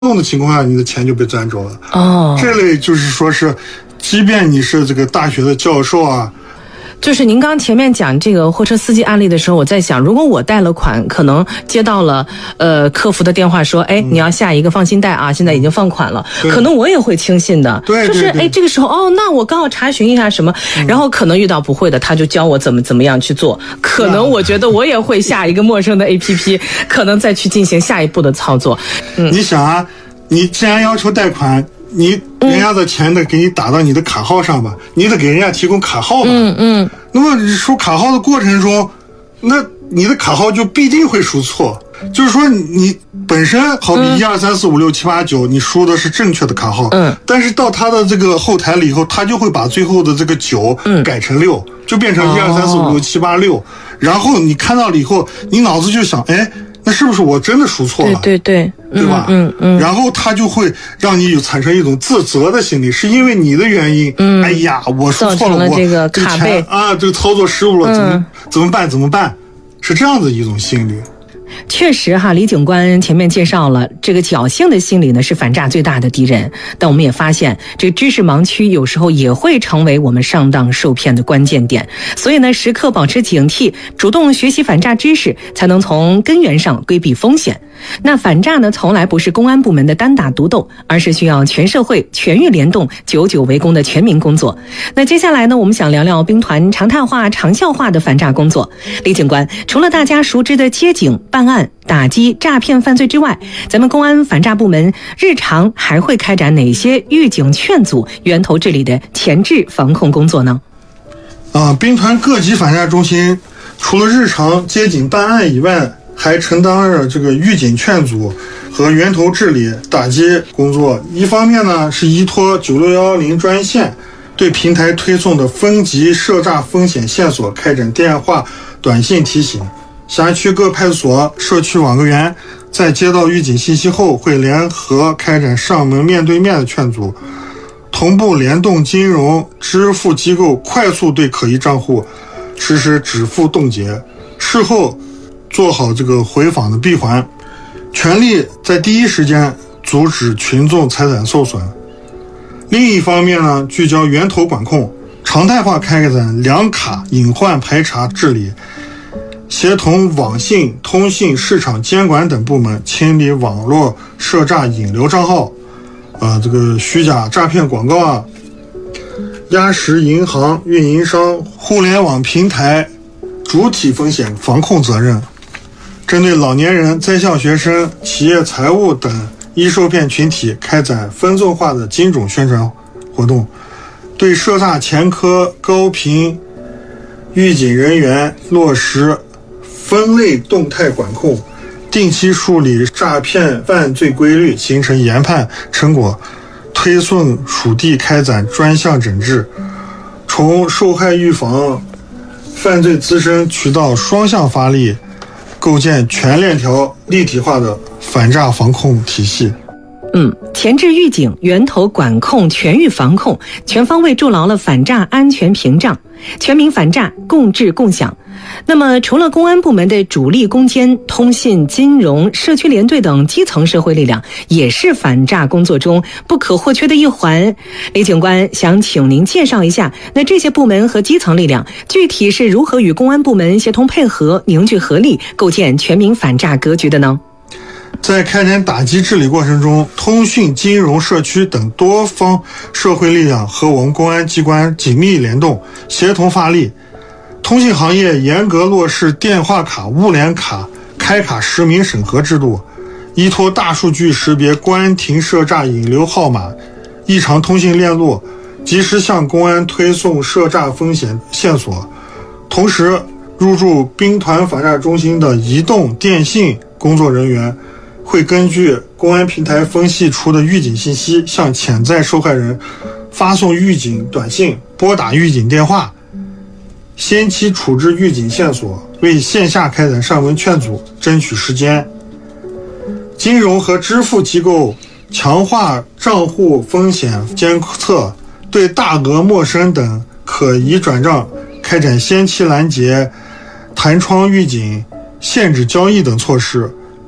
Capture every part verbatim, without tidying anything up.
动的情况下，你的钱就被赚走了。 哦， 这类就是说是，即便你是这个大学的教授啊。 就是您刚前面讲这个货车司机案例的时候，我在想，如果我贷了款，可能接到了呃客服的电话说，哎，你要下一个放心贷啊，现在已经放款了，可能我也会轻信的。 对， 就是哎，这个时候哦，那我刚好查询一下什么，然后可能遇到不会的，他就教我怎么怎么样去做。可能我觉得我也会下一个陌生的 A P P， 可能再去进行下一步的操作。 嗯，你想啊，你既然要求贷款。你人家的钱得给你打到你的卡号上吧，你得给人家提供卡号吧。 嗯嗯。 那么你输卡号的过程中，那你的卡号就必定会输错。就是说你本身好比一二三四五六七八九，你输的是正确的卡号。嗯。但是到他的这个后台了以后，他就会把最后的这个九改成六，就变成一二三四五六七八六。然后你看到了以后，你脑子就想，哎。那是不是我真的输错了？ 对对对，对吧？ 嗯嗯。 然后他就会让你有产生一种自责的心理，是因为你的原因。嗯。哎呀，我输错了， 了这个卡背啊，这个操作失误了，怎么、嗯、怎么办？怎么办？是这样的一种心理。 确实哈，李警官前面介绍了这个侥幸的心理呢是反诈最大的敌人，但我们也发现这个知识盲区有时候也会成为我们上当受骗的关键点，所以呢时刻保持警惕，主动学习反诈知识，才能从根源上规避风险。那反诈呢从来不是公安部门的单打独斗，而是需要全社会全域联动久久为功的全民工作。那接下来呢我们想聊聊兵团常态化长效化的反诈工作。李警官，除了大家熟知的接警办案打击诈骗犯罪之外，咱们公安反诈部门日常还会开展哪些预警劝阻源头治理的前置防控工作呢？ 啊，兵团各级反诈中心除了日常接警办案以外，还承担着这个预警劝阻和源头治理打击工作。一方面呢是依托九六一零专线对平台推送的分级涉诈风险线索开展电话短信提醒，辖区各派出所、社区网格员在接到预警信息后，会联合开展上门面对面的劝阻，同步联动金融支付机构，快速对可疑账户实施止付冻结，事后做好这个回访的闭环，全力在第一时间阻止群众财产受损。另一方面呢，聚焦源头管控，常态化开展两卡隐患排查治理，协同网信、通信、市场监管等部门清理网络涉诈引流账号，呃，这个虚假诈骗广告啊，压实银行、运营商、互联网平台主体风险防控责任。针对老年人、在校学生、企业财务等易受骗群体开展分众化的精准宣传活动，对涉诈前科高频预警人员落实分类动态管控，定期梳理诈骗犯罪规律，形成研判成果，推送属地开展专项整治，从受害预防、犯罪滋生渠道双向发力，构建全链条立体化的反诈防控体系。 嗯，前置预警、源头管控、全域防控，全方位筑牢了反诈安全屏障，全民反诈共治共享。那么除了公安部门的主力攻坚，通信、金融、社区联队等基层社会力量也是反诈工作中不可或缺的一环。李警官想请您介绍一下，那这些部门和基层力量具体是如何与公安部门协同配合，凝聚合力，构建全民反诈格局的呢？ 在开展打击治理过程中，通讯、金融、社区等多方社会力量和我们公安机关紧密联动，协同发力。通信行业严格落实电话卡、物联卡开卡实名审核制度，依托大数据识别关停涉诈引流号码、异常通信链路，及时向公安推送涉诈风险线索。同时，入驻兵团反诈中心的移动、电信工作人员会根据公安平台分析出的预警信息，向潜在受害人发送预警短信、拨打预警电话，先期处置预警线索，为线下开展上门劝阻争取时间。金融和支付机构强化账户风险监测，对大额陌生等可疑转账开展先期拦截、弹窗预警、限制交易等措施，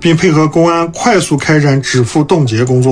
并配合公安快速开展止付冻结工作。